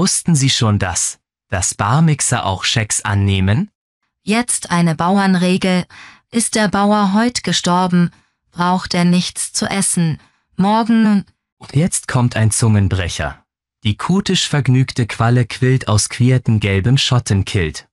Wussten Sie schon, dass Barmixer auch Schecks annehmen? Jetzt eine Bauernregel. Ist der Bauer heut gestorben, braucht er nichts zu essen. Morgen... Jetzt kommt ein Zungenbrecher. Die kutisch vergnügte Qualle quillt aus quierten gelbem Schottenkilt.